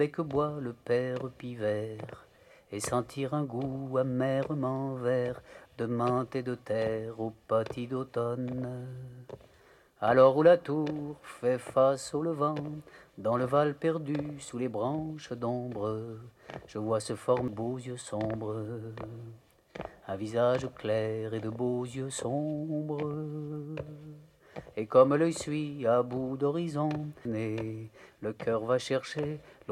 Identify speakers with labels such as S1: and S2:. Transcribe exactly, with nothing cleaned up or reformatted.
S1: et que boit le père Pivert, et sentir un goût amèrement vert de menthe et de terre au pâtis d'automne. Alors où la tour fait face au levant, dans le val perdu sous les branches d'ombre, je vois se former beaux yeux sombres, un visage clair et de beaux yeux sombres. Et comme l'œil suit à bout d'horizon, le cœur va chercher